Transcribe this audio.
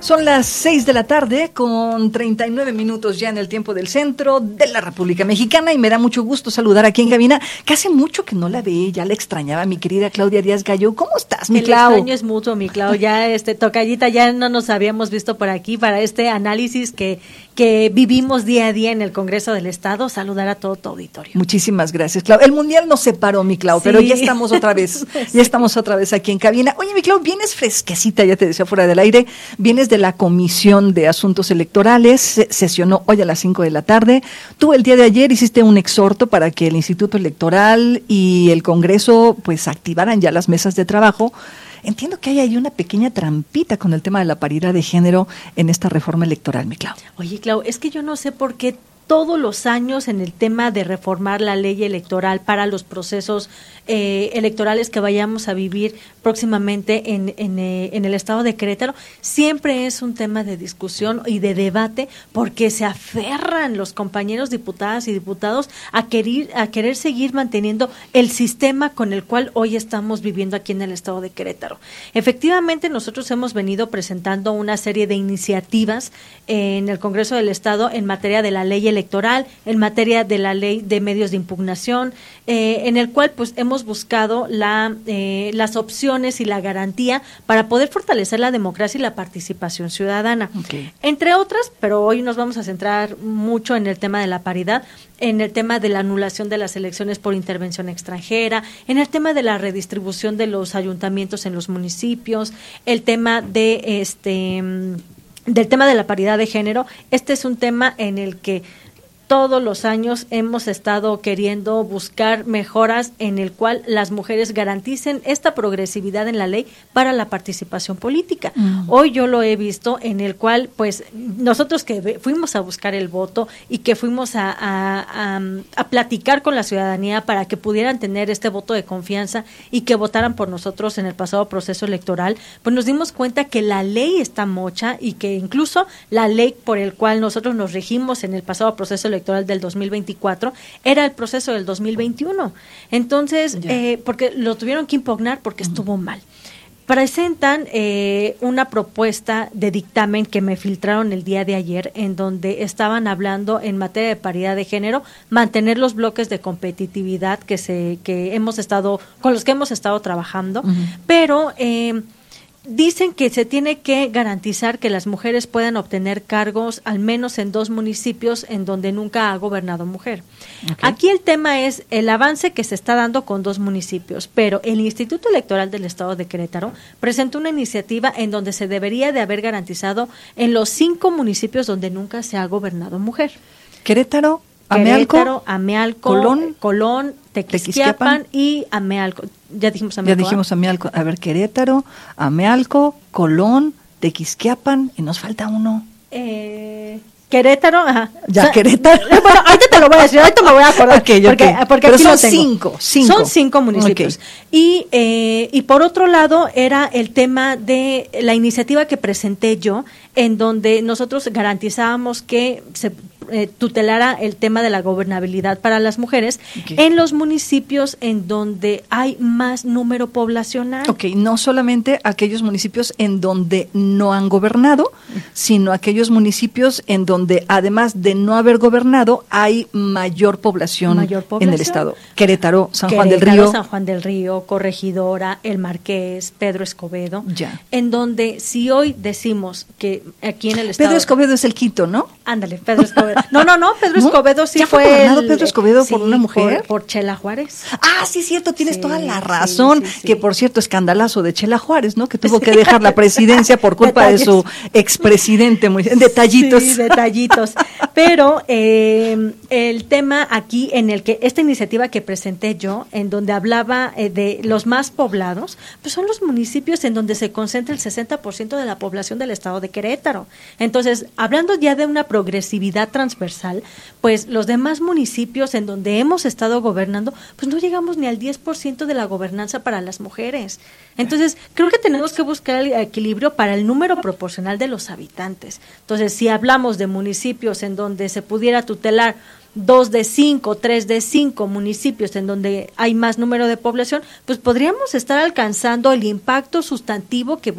Son las 6 de la tarde con 39 minutos ya en el tiempo del centro de la República Mexicana y me da mucho gusto saludar aquí en cabina, que hace mucho que no la ve, ya la extrañaba mi querida Claudia Díaz Gallo. ¿Cómo estás, mi Clau? El extraño es mutuo, mi Clau, ya tocallita, ya no nos habíamos visto por aquí para este análisis que vivimos día a día en el Congreso del Estado. Saludar a todo tu auditorio. Muchísimas gracias, Clau. El Mundial nos separó, mi Clau, sí, pero ya estamos otra vez, ya estamos otra vez aquí en cabina. Oye, mi Clau, vienes fresquecita, ya te decía fuera del aire, vienes de la Comisión de Asuntos Electorales, sesionó hoy a las 5 de la tarde. Tú el día de ayer hiciste un exhorto para que el Instituto Electoral y el Congreso pues activaran ya las mesas de trabajo. Entiendo que hay ahí una pequeña trampita con el tema de la paridad de género en esta reforma electoral, mi Clau. Oye, Clau, es que yo no sé por qué todos los años en el tema de reformar la ley electoral para los procesos electorales que vayamos a vivir próximamente en el estado de Querétaro, siempre es un tema de discusión y de debate porque se aferran los compañeros diputadas y diputados a querer seguir manteniendo el sistema con el cual hoy estamos viviendo aquí en el estado de Querétaro. Efectivamente, nosotros hemos venido presentando una serie de iniciativas en el Congreso del Estado en materia de la ley electoral, en materia de la ley de medios de impugnación, en el cual pues hemos buscado las opciones y la garantía para poder fortalecer la democracia y la participación ciudadana. Okay. Entre otras, pero hoy nos vamos a centrar mucho en el tema de la paridad, en el tema de la anulación de las elecciones por intervención extranjera, en el tema de la redistribución de los ayuntamientos en los municipios, el tema de del tema de la paridad de género. Este es un tema en el que todos los años hemos estado queriendo buscar mejoras en el cual las mujeres garanticen esta progresividad en la ley para la participación política. Hoy yo lo he visto en el cual, pues, nosotros que fuimos a buscar el voto y que fuimos a platicar con la ciudadanía para que pudieran tener este voto de confianza y que votaran por nosotros en el pasado proceso electoral, pues nos dimos cuenta que la ley está mocha y que incluso la ley por el cual nosotros nos regimos en el pasado proceso electoral del 2024 era el proceso del 2021. Entonces, porque lo tuvieron que impugnar porque estuvo mal. Presentan una propuesta de dictamen que me filtraron el día de ayer, en donde estaban hablando en materia de paridad de género, mantener los bloques de competitividad con los que hemos estado trabajando, pero dicen que se tiene que garantizar que las mujeres puedan obtener cargos al menos en 2 municipios en donde nunca ha gobernado mujer. Okay. Aquí el tema es el avance que se está dando con 2 municipios, pero el Instituto Electoral del Estado de Querétaro presentó una iniciativa en donde se debería de haber garantizado en los 5 municipios donde nunca se ha gobernado mujer. Querétaro, Amealco, Colón, Tequisquiapan y Amealco. Ya dijimos Amealco. A ver, Querétaro, Amealco, Colón, Tequisquiapan y nos falta uno. Querétaro, ajá. Ya, Querétaro. Bueno, ahorita te lo voy a decir, ahorita me voy a acordar. Okay. Porque pero aquí son lo tengo. 5. Son 5 municipios. Okay. Y por otro lado era el tema de la iniciativa que presenté yo, en donde nosotros garantizábamos que se tutelara el tema de la gobernabilidad para las mujeres en los municipios en donde hay más número poblacional. Ok, no solamente aquellos municipios en donde no han gobernado, sino aquellos municipios en donde además de no haber gobernado hay mayor población en el estado. Querétaro, San Juan del Río, Corregidora, El Marqués, Pedro Escobedo, en donde si hoy decimos que aquí en el estado... Pedro Escobedo es el quinto, ¿no? Ándale, Pedro Escobedo. No, Pedro Escobedo sí fue gobernado Pedro Escobedo por una mujer. Por Chela Juárez. Ah, sí, cierto, tienes toda la razón. Sí. Que por cierto, escandalazo de Chela Juárez, ¿no? Que tuvo que dejar la presidencia por culpa de su expresidente. Detallitos. Sí, detallitos. Pero el tema aquí en el que esta iniciativa que presenté yo, en donde hablaba de los más poblados, pues son los municipios en donde se concentra el 60% de la población del estado de Querétaro. Entonces, hablando ya de una progresividad transversal, pues los demás municipios en donde hemos estado gobernando, pues no llegamos ni al 10% de la gobernanza para las mujeres. Entonces, creo que tenemos que buscar el equilibrio para el número proporcional de los habitantes. Entonces, si hablamos de municipios en donde se pudiera tutelar 2 de 5, 3 de 5 municipios en donde hay más número de población, pues podríamos estar alcanzando el impacto sustantivo que